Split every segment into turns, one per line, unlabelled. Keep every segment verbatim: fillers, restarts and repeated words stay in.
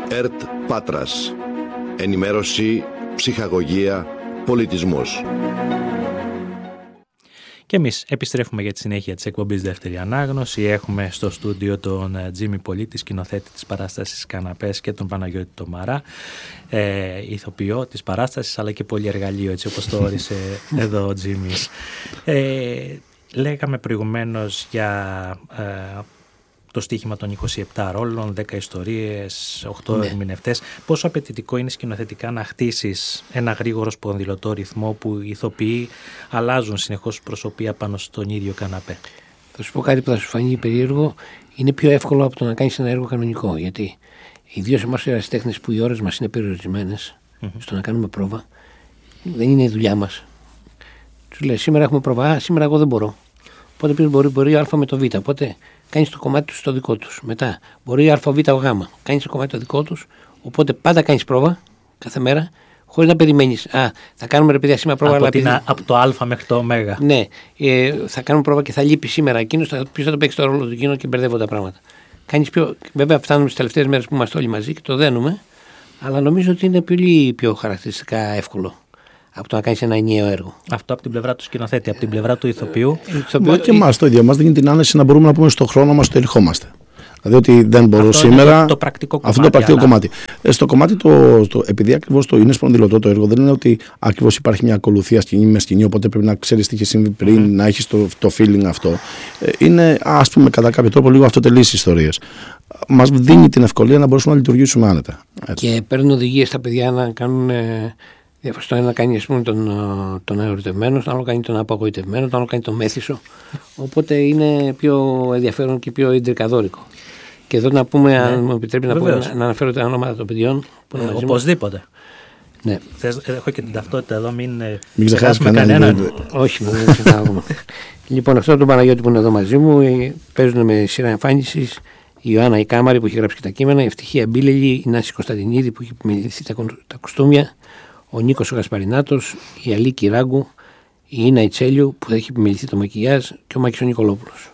ΕΡΤ Πάτρας. Ενημέρωση, ψυχαγωγία, πολιτισμός.
Και εμείς επιστρέφουμε για τη συνέχεια της εκπομπής Δεύτερη Ανάγνωση. Έχουμε στο στούντιο τον Τζίμι Πολίτη, σκηνοθέτη της παράστασης Καναπές, και τον Παναγιώτη Τομαρά, ε, ηθοποιό της παράστασης, αλλά και πολυεργαλείο, έτσι όπως το όρισε εδώ ο Τζίμις. Ε, λέγαμε προηγουμένως για ε, το στοίχημα των είκοσι επτά ρόλων, δέκα ιστορίες, οκτώ ναι. ερμηνευτές. Πόσο απαιτητικό είναι σκηνοθετικά να χτίσεις ένα γρήγορο σπονδυλωτό ρυθμό που οι ηθοποιοί αλλάζουν συνεχώς προσωπία πάνω στον ίδιο καναπέ?
Θα σου πω κάτι που θα σου φανεί περίεργο. Είναι πιο εύκολο από το να κάνεις ένα έργο κανονικό. Γιατί ιδίως εμάς οι ερασιτέχνες που οι ώρες μας είναι περιορισμένες mm-hmm. στο να κάνουμε πρόβα, δεν είναι η δουλειά μας. Τους λέει σήμερα έχουμε πρόβα, α, σήμερα εγώ δεν μπορώ. Οπότε πει μπορεί, μπορεί Α με το Β. Οπότε κάνεις το κομμάτι του στο δικό τους. Μετά μπορεί Α, Β, Γ. Κάνεις το κομμάτι το δικό τους. Οπότε πάντα κάνεις πρόβα κάθε μέρα, χωρίς να περιμένεις. Α, θα κάνουμε ρε παιδιά σήμερα πρόβα.
Από,
αλλά
την,
επειδή...
από το Α μέχρι το Ω.
Ναι, ε, θα κάνουμε πρόβα και θα λείπει σήμερα εκείνος. Ποιος θα το παίξει το ρόλο του εκείνο και μπερδεύονται τα πράγματα. Κάνεις πιο... Βέβαια, φτάνουμε στις τελευταίες μέρες που είμαστε όλοι μαζί και το δένουμε. Αλλά νομίζω ότι είναι πολύ πιο χαρακτηριστικά εύκολο από το να κάνεις ένα ενιαίο έργο.
Αυτό από την πλευρά του σκηνοθέτη, από την πλευρά του ηθοποιού.
Μα και εμάς το ίδιο. Μας δίνει την άνεση να μπορούμε να πούμε στον χρόνο μας το ερχόμαστε. Δηλαδή ότι δεν μπορώ
αυτό
σήμερα.
Είναι το πρακτικό κομμάτι.
Αυτό το πρακτικό
αλλά...
κομμάτι. Ε, στο κομμάτι το, το, επειδή ακριβώς το είναι σπονδυλωτό το έργο, δεν είναι ότι ακριβώς υπάρχει μια ακολουθία σκηνή με σκηνή, οπότε πρέπει να ξέρεις τι είχε συμβεί πριν, mm. να έχεις το, το feeling αυτό. Ε, είναι, ας πούμε, κατά κάποιο τρόπο λίγο αυτοτελείς ιστορίες. Μας δίνει την ευκολία να μπορούμε να λειτουργήσουμε άνετα. Έτσι.
Και παίρνουν οδηγίες στα παιδιά να κάνουν. Ε, στο ένα κάνει ας πούμε, τον, τον ερωτευμένο, στον άλλο κάνει τον απογοητευμένο, τον άλλο κάνει τον μέθησο. Οπότε είναι πιο ενδιαφέρον και πιο ιντρικαδόρικο. Και εδώ να πούμε, ναι. αν μου επιτρέπει να, πω, να, να αναφέρω τα ονόματα των παιδιών. Που
ε, οπωσδήποτε.
Ναι.
Θες, έχω και την ταυτότητα εδώ, μην,
μην ξεχάσουμε κανέναν.
Όχι, δεν ξεχάσουμε. Λοιπόν, αυτό τον Παναγιώτη που είναι εδώ μαζί μου, παίζουν με σειρά εμφάνισης η Ιωάννα η Κάμαρη που έχει γράψει και τα κείμενα, η Ευτυχία Μπίλελη, η Νάση Κωνσταντινίδη που έχει επιμεληθεί τα, τα κουστούμια, ο Νίκος ο Γασπαρινάτος, η Αλίκη Ράγκου, η Ίνα Ιτσέλιου που έχει επιμεληθεί το μακιγιάζ και ο Μάκης ο Νικολόπουλος.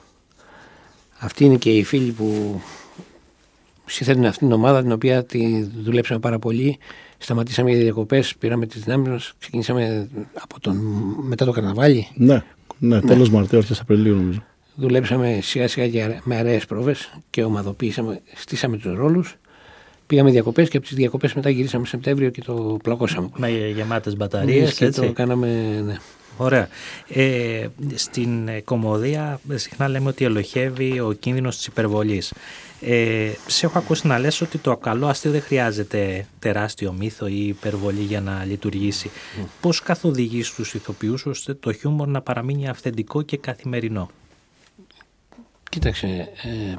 Αυτοί είναι και οι φίλοι που συνθέτουν αυτήν την ομάδα, την οποία τη δουλέψαμε πάρα πολύ. Σταματήσαμε για διακοπές, πήραμε τις δυνάμεις μας, ξεκινήσαμε από τον, μετά το καρναβάλι.
Ναι, ναι, τέλος ναι. Μαρτίου, αρχές Απριλίου νομίζω.
Δουλέψαμε σιγά σιγά και με αραιές πρόβες και ομαδοποιήσαμε, στήσαμε τους ρόλους. Πήγαμε διακοπές και από τις διακοπές μετά γυρίσαμε Σεπτέμβριο και το πλακώσαμε.
Με γεμάτες μπαταρίες,
και
έτσι.
Το κάναμε, ναι.
Ωραία. Ε, στην κωμωδία συχνά λέμε ότι ελοχεύει ο κίνδυνος της υπερβολής. Ε, σε έχω ακούσει να λες ότι το καλό αστείο δεν χρειάζεται τεράστιο μύθο ή υπερβολή για να λειτουργήσει. Mm. Πώς καθοδηγείς τους ηθοποιούς ώστε το χιούμορ να παραμείνει αυθεντικό και καθημερινό?
Κοίταξε, ε,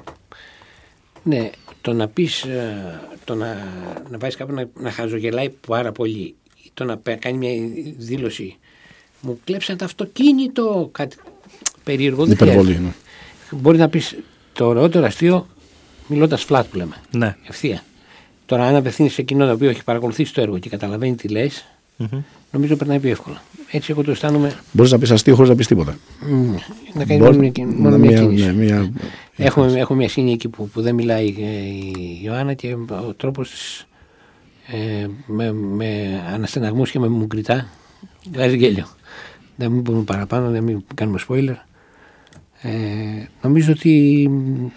ναι, το να πεις, ε, το να, να βάζεις κάποιον να, να χαζογελάει πάρα πολύ, το να κάνει μια δήλωση, μου κλέψαν το αυτοκίνητο, κάτι περίεργο, δεν
υπερβολή, ναι.
Μπορεί να πεις το ωραιότερο αστείο μιλώντας flat που λέμε,
ναι.
ευθεία. Τώρα αν απευθύνεις σε εκείνο το οποίο έχει παρακολουθήσει το έργο και καταλαβαίνει τι λες, mm-hmm. νομίζω περνάει πιο εύκολα. Έτσι εγώ το αισθάνομαι.
Μπορείς να πεις αστείο χωρίς να πεις τίποτα.
Mm, να κάνει μόνο μια, μόνο μια κίνηση. Ναι, μια... Έχουμε, έχουμε μια σκηνή εκεί που, που δεν μιλάει η Ιωάννα και ο τρόπος της ε, με, με αναστεναγμούς και με μουγκριτά βγάζει γέλιο. Δεν μην πούμε παραπάνω, δεν μην κάνουμε spoiler. Ε, νομίζω ότι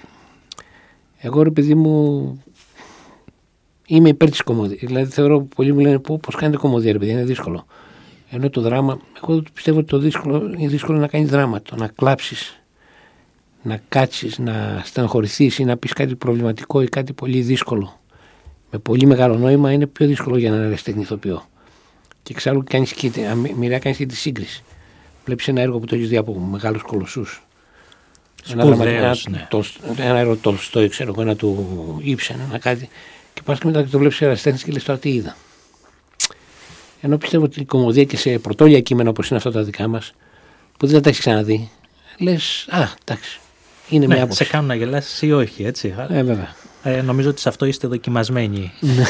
εγώ ρε παιδί μου είμαι υπέρ της κωμωδίας. Δηλαδή θεωρώ πολλοί μου λένε πώς κάνετε κωμωδία ρε παιδί, είναι δύσκολο. Ενώ το δράμα, εγώ πιστεύω ότι το δύσκολο είναι δύσκολο να κάνεις δράμα. Το να κλάψεις, να κάτσεις, να στενοχωρηθείς ή να πεις κάτι προβληματικό ή κάτι πολύ δύσκολο με πολύ μεγάλο νόημα είναι πιο δύσκολο για έναν ερασιτέχνη ηθοποιό. Και εξάλλου κάνεις και, μοιραία κάνεις και τη σύγκριση. Βλέπεις ένα έργο που το έχεις δει από μεγάλους κολοσσούς. Ένα, ένα, ναι. το, ένα έργο Τολστόι, ξέρω εγώ, ένα του Ήψεν, ένα κάτι. Και πας και μετά το βλέπεις ερασιτέχνης και λες τώρα τι είδα. Ενώ πιστεύω ότι η κωμωδία και σε πρωτόλια κείμενα όπως είναι αυτά τα δικά μας, που δεν τα έχεις ξαναδεί, λες, α, εντάξει, είναι
ναι,
μια άποψη.
Σε κάνουν να γελάσεις ή όχι, έτσι.
Ε, βέβαια.
Ε, νομίζω ότι σε αυτό είστε δοκιμασμένοι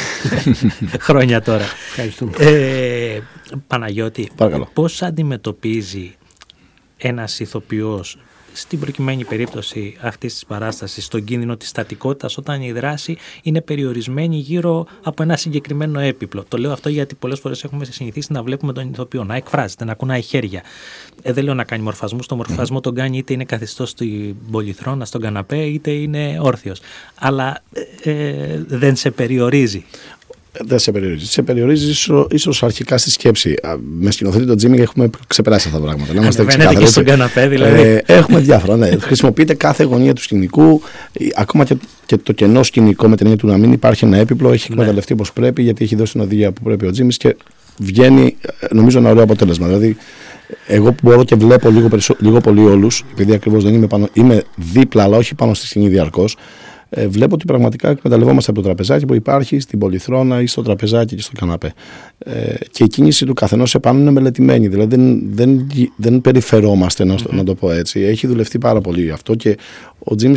χρόνια τώρα.
Ευχαριστούμε.
Ε, Παναγιώτη,
Παρακαλώ.
πώς αντιμετωπίζει ένας ηθοποιός στην προκειμένη περίπτωση αυτής της παράστασης στον κίνδυνο της στατικότητας όταν η δράση είναι περιορισμένη γύρω από ένα συγκεκριμένο έπιπλο. Το λέω αυτό γιατί πολλές φορές έχουμε συνηθίσει να βλέπουμε τον ηθοποιό να εκφράζεται, να κουνάει χέρια. Ε, δεν λέω να κάνει μορφασμούς. Το μορφασμό τον κάνει είτε είναι καθιστός στην πολυθρόνα, στον καναπέ, είτε είναι όρθιος. Αλλά ε, δεν σε περιορίζει.
Δεν σε περιορίζει. Σε περιορίζει ίσως, ίσως αρχικά στη σκέψη. Με σκηνοθέτη τον Τζίμι έχουμε ξεπεράσει αυτά τα πράγματα.
Ανεβαίνετε και στον καναπέ, δηλαδή.
Ε, έχουμε διάφορα. Ναι. Χρησιμοποιείται κάθε γωνία του σκηνικού. Ακόμα και, και το κενό σκηνικό με την έννοια του να μην υπάρχει ένα έπιπλο. Έχει εκμεταλλευτεί όπως πρέπει, γιατί έχει δώσει την οδηγία που πρέπει ο Τζίμις και βγαίνει, νομίζω, ένα ωραίο αποτέλεσμα. Δηλαδή, εγώ που μπορώ και βλέπω λίγο, περισσο, λίγο πολύ όλους, επειδή ακριβώς δεν είμαι πάνω, είμαι δίπλα, αλλά όχι πάνω στη σκηνή διαρκώς. Ε, βλέπω ότι πραγματικά εκμεταλλευόμαστε από το τραπεζάκι που υπάρχει στην πολυθρόνα ή στο τραπεζάκι και στο καναπέ. Ε, και η κίνηση του καθενός επάνω είναι μελετημένη. Δηλαδή δεν, δεν, δεν περιφερόμαστε, να, mm-hmm. να το πω έτσι. Έχει δουλευτεί πάρα πολύ αυτό και ο Τζίμις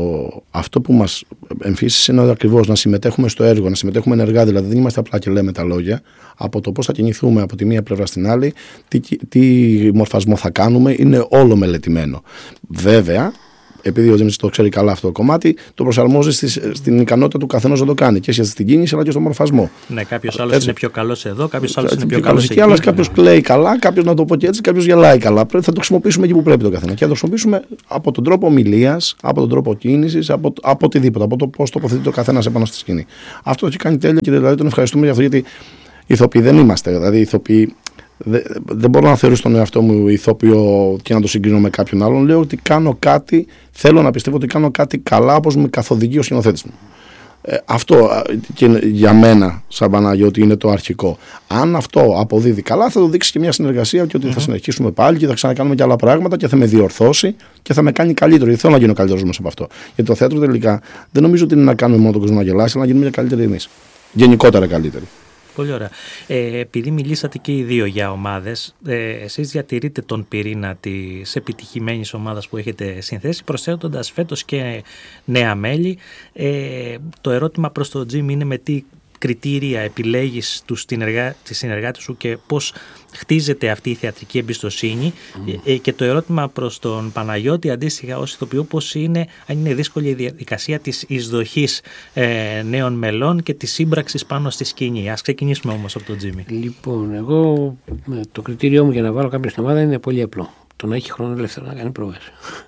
αυτό που μας εμφύσισε είναι ακριβώς να συμμετέχουμε στο έργο, να συμμετέχουμε ενεργά. Δηλαδή δεν είμαστε απλά και λέμε τα λόγια. Από το πώς θα κινηθούμε από τη μία πλευρά στην άλλη, τι, τι μορφασμό θα κάνουμε, είναι όλο μελετημένο. Βέβαια, επειδή ο Τζίμις το ξέρει καλά αυτό το κομμάτι, το προσαρμόζει στις, στην ικανότητα του καθενός να το κάνει και στην κίνηση αλλά και στον μορφασμό.
Ναι, κάποιος άλλος είναι πιο καλός εδώ, κάποιος άλλος είναι πιο καλός εκεί.
Άλλος κάποιος κλαίει καλά, κάποιος, να το πω και έτσι, κάποιος γελάει καλά. Πρέπει, θα το χρησιμοποιήσουμε εκεί που πρέπει το καθένα. Και θα το χρησιμοποιήσουμε από τον τρόπο ομιλίας, από τον τρόπο κίνησης, από, από οτιδήποτε, από το πώς τοποθετείται ο καθένας επάνω στη σκηνή. Αυτό το έχει κάνει τέλεια και δηλαδή τον ευχαριστούμε για αυτό, γιατί ηθοποιοί δεν είμαστε. Δηλαδή, ηθοποιοί. Δεν, δεν μπορώ να θεωρήσω τον εαυτό μου ηθοποιό και να το συγκρίνω με κάποιον άλλον. Λέω ότι κάνω κάτι, θέλω να πιστεύω ότι κάνω κάτι καλά όπως με καθοδηγεί ο σκηνοθέτης μου. Ε, αυτό και για μένα, σαν Παναγιώτη, είναι το αρχικό. Αν αυτό αποδίδει καλά, θα το δείξει και μια συνεργασία και ότι mm-hmm. θα συνεχίσουμε πάλι και θα ξανακάνουμε και άλλα πράγματα και θα με διορθώσει και θα με κάνει καλύτερο. Γιατί θέλω να γίνω καλύτερος μέσα από αυτό. Γιατί το θέατρο τελικά δεν νομίζω ότι είναι να κάνουμε μόνο τον κόσμο να γελάσει, αλλά να γίνουμε καλύτεροι εμείς. Γενικότερα καλύτεροι.
Πολύ ωραία. Ε, επειδή μιλήσατε και οι δύο για ομάδες, ε, εσείς διατηρείτε τον πυρήνα της επιτυχημένης ομάδας που έχετε συνθέσει, προσθέτοντας φέτος και νέα μέλη. Ε, το ερώτημα προς τον Τζίμι είναι με τι κριτήρια επιλέγεις τους συνεργάτες σου και πώς χτίζεται αυτή η θεατρική εμπιστοσύνη. Mm. Ε, και το ερώτημα προς τον Παναγιώτη αντίστοιχα ως ηθοποιό, πώς είναι, αν είναι δύσκολη η διαδικασία της εισδοχής ε, νέων μελών και της σύμπραξης πάνω στη σκηνή. Ας ξεκινήσουμε όμως από τον Τζίμι.
Λοιπόν, εγώ το κριτήριό μου για να βάλω κάποια στην ομάδα είναι πολύ απλό. Το να έχει χρόνο ελεύθερο να κάνει πρόβες.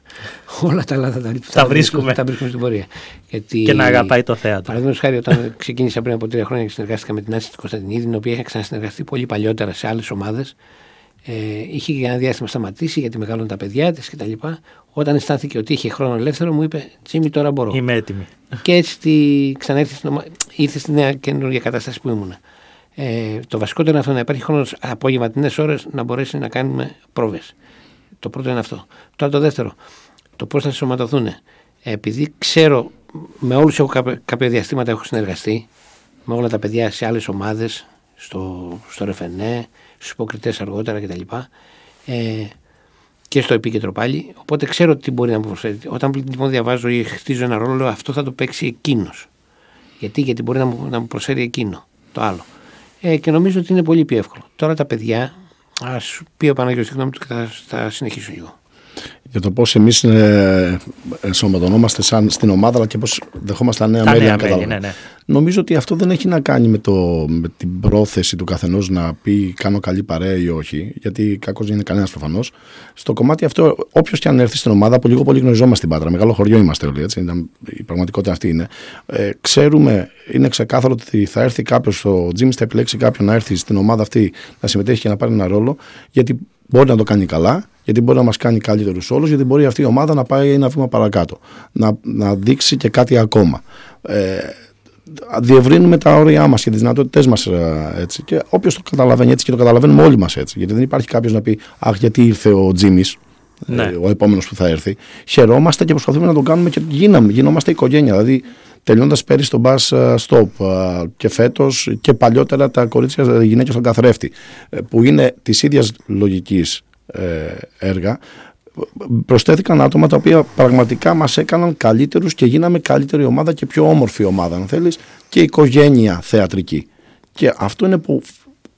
Όλα τα άλλα θα τα,
τα βρίσκουμε.
Τα βρίσκουμε στην πορεία. Γιατί,
και να αγαπάει το θέατρο.
Παραδείγματος χάρη, όταν ξεκίνησα πριν από τρία χρόνια και συνεργάστηκα με την Άση Κωνσταντινίδη, την οποία είχα ξανασυνεργαστεί πολύ παλιότερα σε άλλες ομάδες, ε, είχε για ένα διάστημα σταματήσει γιατί μεγάλωναν τα παιδιά της κτλ. Όταν αισθάνθηκε ότι είχε χρόνο ελεύθερο, μου είπε: Τζίμι, τώρα μπορώ.
Είμαι έτοιμη.
Και έτσι τη, ξανά ήρθε, στην ομα... ήρθε στη νέα καινούργια κατάσταση που ήμουν. Ε, το βασικότερο είναι αυτό, να υπάρχει χρόνος απογευματινές ώρες να μπορέσει να κάνουμε πρόβες. Το πρώτο είναι αυτό. Τώρα το δεύτερο, το πώς θα σωματωθούν. Επειδή ξέρω, με όλους έχω κάποια, κάποια διαστήματα έχω συνεργαστεί, με όλα τα παιδιά σε άλλες ομάδες, στο, στο Ρεφενέ, στους υποκριτές αργότερα κτλ. Ε, και στο επίκεντρο πάλι. Οπότε ξέρω τι μπορεί να μου προσφέρει. Όταν λοιπόν διαβάζω ή χτίζω ένα ρόλο, λέω αυτό θα το παίξει εκείνος. Γιατί, γιατί μπορεί να μου, να μου προσφέρει εκείνο το άλλο. Ε, και νομίζω ότι είναι πολύ πιο εύκολο. Τώρα τα παιδιά, ας πει ο Παναγιώτης τη γνώμη του και θα, θα συνεχίσω λίγο.
Για το πώς εμείς ε, ενσωματωνόμαστε σαν στην ομάδα, αλλά και πώς δεχόμαστε τα νέα
τα
μέλη.
Νέα μέλη ναι, ναι.
Νομίζω ότι αυτό δεν έχει να κάνει με, το, με την πρόθεση του καθενός να πει κάνω καλή παρέα ή όχι, γιατί κακός δεν είναι κανένας προφανώς. Στο κομμάτι αυτό, όποιος και αν έρθει στην ομάδα, από λίγο πολύ γνωριζόμαστε στην Πάτρα. Μεγάλο χωριό είμαστε όλοι, έτσι. Η πραγματικότητα αυτή είναι. Ε, ξέρουμε, είναι ξεκάθαρο ότι θα έρθει κάποιος, ο Τζίμις θα επιλέξει κάποιον να έρθει στην ομάδα αυτή να συμμετέχει και να πάρει ένα ρόλο, γιατί μπορεί να το κάνει καλά. Γιατί μπορεί να μας κάνει καλύτερους όλους, γιατί μπορεί αυτή η ομάδα να πάει ένα βήμα παρακάτω, να, να δείξει και κάτι ακόμα. Ε, διευρύνουμε τα όρια μας και τις δυνατότητές μας έτσι. Και όποιος το καταλαβαίνει έτσι και το καταλαβαίνουμε όλοι μας έτσι. Γιατί δεν υπάρχει κάποιος να πει αχ, γιατί ήρθε ο Τζίμις, ναι. ε, ο επόμενος που θα έρθει. Χαιρόμαστε και προσπαθούμε να το κάνουμε και γίναμε, γινόμαστε οικογένεια. Δηλαδή, τελειώντας πέρυσι τον Μπας Stop και φέτος και παλιότερα τα κορίτσια, οι γυναίκες στον καθρέφτη, που είναι της ίδιας λογικής έργα, προσθέθηκαν άτομα τα οποία πραγματικά μας έκαναν καλύτερους και γίναμε καλύτερη ομάδα και πιο όμορφη ομάδα, αν θέλεις, και οικογένεια θεατρική. Και αυτό είναι που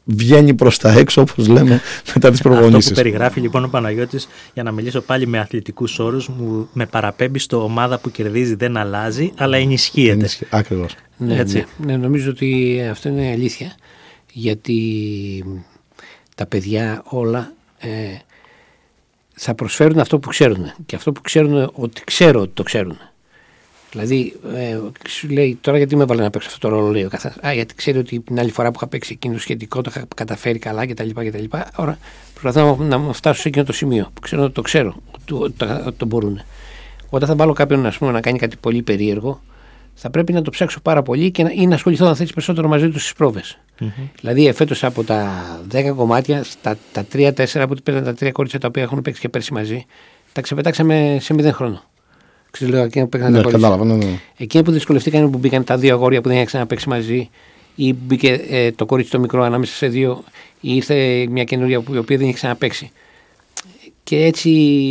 βγαίνει προς τα έξω, όπως λέμε, μετά τις προπονήσεις.
Αυτό που περιγράφει λοιπόν ο Παναγιώτης, για να μιλήσω πάλι με αθλητικούς όρους, μου με παραπέμπει στο ομάδα που κερδίζει δεν αλλάζει, αλλά ενισχύεται.
Ενισχύ, ακριβώς.
Ναι, Έτσι. Ναι, ναι, νομίζω ότι αυτό είναι αλήθεια, γιατί τα παιδιά όλα ε, θα προσφέρουν αυτό που ξέρουν, και αυτό που ξέρουν ότι ξέρω ότι το ξέρουν. Δηλαδή, ε, σου λέει τώρα γιατί με έβαλε να παίξω αυτό το ρόλο, λέει ο καθένας. Α, γιατί ξέρει ότι την άλλη φορά που είχα παίξει εκείνο σχετικό το είχα καταφέρει καλά κτλ. Άρα προσπαθώ να, να φτάσω σε εκείνο το σημείο που ξέρω ότι το ξέρω, ότι, ότι, ότι, ότι το μπορούν. Όταν θα βάλω κάποιον, ας πούμε, να κάνει κάτι πολύ περίεργο, θα πρέπει να το ψάξω πάρα πολύ και να, ή να ασχοληθώ, αν θέλεις, περισσότερο μαζί του στις πρόβες. Mm-hmm. Δηλαδή, φέτος από τα δέκα κομμάτια, στα, τα τρία τέσσερα που παίρνουν τα τρία κορίτσια τα οποία έχουν παίξει και πέρσι μαζί, τα ξεπετάξαμε σε μηδέν χρόνο. Ξέρω, εκείνα που ναι,
κατάλαβα, ναι, ναι.
Εκείνοι που δυσκολευτήκαν που μπήκαν τα δύο αγόρια που δεν είχαν ξαναπαίξει μαζί, ή μπήκε ε, το κορίτσι το μικρό ανάμεσα σε δύο, ή ήρθε μια καινούρια που η οποία δεν είχε ξαναπαίξει. Και έτσι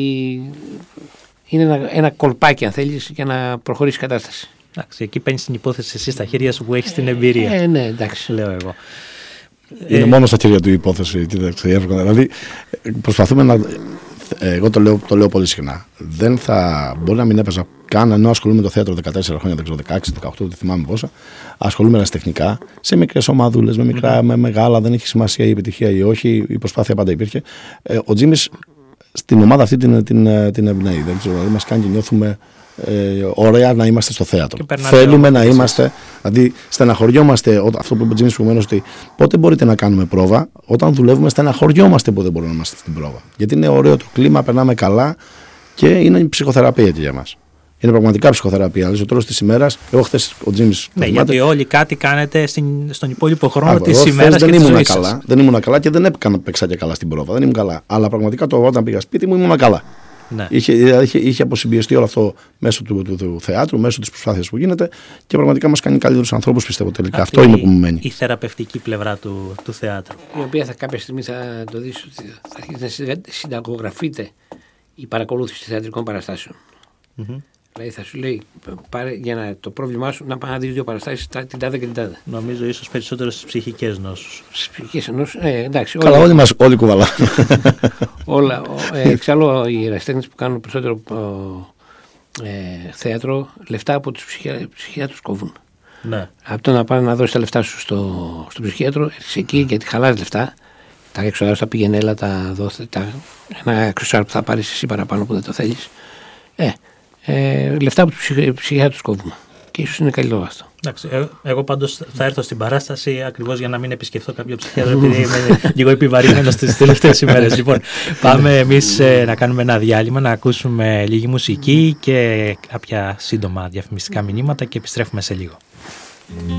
είναι ένα, ένα κολπάκι, αν θέλεις, για να προχωρήσει η κατάσταση.
Εντάξει, εκεί παίρνει την υπόθεση εσύ στα χέρια σου που έχει την εμπειρία.
Ε, ναι, εντάξει.
Λέω εγώ.
Είναι ε, μόνο στα χέρια του η υπόθεση. Δηλαδή, προσπαθούμε να. Εγώ το λέω, το λέω πολύ συχνά. Δεν θα, μπορεί να μην έπαιζα καν, ενώ ασχολούμαι με το θέατρο δεκατέσσερα χρόνια, δεν ξέρω, δεκαέξι, δεκαοκτώ, δεν θυμάμαι πόσα. Ασχολούμαι ερασιτεχνικά, σε μικρές ομάδουλες, με μικρά, mm-hmm. με μεγάλα, δεν έχει σημασία η επιτυχία ή όχι, η προσπάθεια πάντα υπήρχε. Ε, ο Τζίμις στην ομάδα αυτή την, την, την εμπνέει. Δεν ξέρω, δηλαδή μας κάνει και νιώθουμε ε, ωραία να είμαστε στο θέατρο. Θέλουμε να είμαστε, δηλαδή στεναχωριόμαστε, αυτό που είπε ο Τζίμις προηγουμένως, ότι πότε μπορείτε να κάνουμε πρόβα, όταν δουλεύουμε στεναχωριόμαστε που δεν μπορούμε να είμαστε στην πρόβα. Γιατί είναι ωραίο το κλίμα, περνάμε καλά και είναι ψυχοθεραπεία και για μας. Είναι πραγματικά ψυχοθεραπεία. Δηλαδή, στο τέλος της ημέρας, εγώ χθες ο Τζίμις.
Ναι, γιατί όλοι κάτι κάνετε στην, στον υπόλοιπο χρόνο της ημέρας και της ζωής σας.
Δεν ήμουν καλά και δεν έπαιξα παίξα και καλά στην πρόβα. Δεν ήμουν καλά. Αλλά πραγματικά το, όταν πήγα σπίτι μου ήμουν καλά. Ναι. Είχε, είχε, είχε αποσυμπιεστεί όλο αυτό μέσω του, του, του θεάτρου, μέσω της προσπάθειας που γίνεται και πραγματικά μας κάνει καλύτερους ανθρώπους, πιστεύω τελικά.
Αυτή
αυτό είναι που μου μένει.
Η θεραπευτική πλευρά του, του θεάτρου.
Η οποία θα κάποια στιγμή θα το δεις ότι θα αρχίσει να συνταγογραφείται η παρακολούθηση θεατρικών παραστάσεων. Mm-hmm. Δηλαδή θα σου λέει πάρε, για να, το πρόβλημά σου να πάει να δεις δύο παραστάσεις, την τάδε και την τάδε.
Νομίζω ίσως περισσότερο στις ψυχικές νόσους.
Στις ψυχικές νόσους, ε, εντάξει.
Καλά, όλοι, όλοι μας, όλοι κουβαλά.
Όλα. Ε, εξάλλου οι ερασιτέχνες που κάνουν περισσότερο ε, θέατρο, λεφτά από τους ψυχια, ψυχιάτρους κόβουν.
Ναι.
Από το να πάνε να δώσεις τα λεφτά σου στο, στο ψυχίατρο, έρχεσαι εκεί γιατί χαλάς λεφτά. Τα έξοδα σου τα πηγενέλα, τα δώστε, τα, ένα αξεσουάρ που θα πάρεις εσύ παραπάνω που δεν το θέλεις. Ε, Ε, λεφτά από τους ψυχιάτρους κόβουμε. Και ίσως είναι καλύτερο αυτό.
Εντάξει, ε, εγώ πάντως θα έρθω στην παράσταση ακριβώς για να μην επισκεφθώ κάποιο ψυχιάτρο, επειδή είμαι λίγο επιβαρημένος τις τελευταίες ημέρες. Λοιπόν, πάμε εμείς ε, να κάνουμε ένα διάλειμμα, να ακούσουμε λίγη μουσική και κάποια σύντομα διαφημιστικά μηνύματα και επιστρέφουμε σε λίγο.